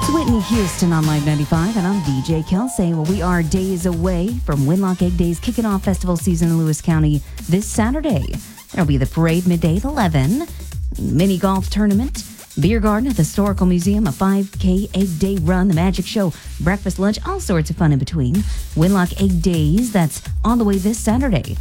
Whitney Houston on Live 95, and I'm DJ Kelsey. Well, we are days away from Winlock Egg Days kicking off festival season in Lewis County this Saturday. There'll be the parade midday at 11, mini golf tournament, beer garden at the Historical Museum, a 5K Egg Day run, the magic show, breakfast, lunch, all sorts of fun in between. Winlock Egg Days, that's on the way this Saturday.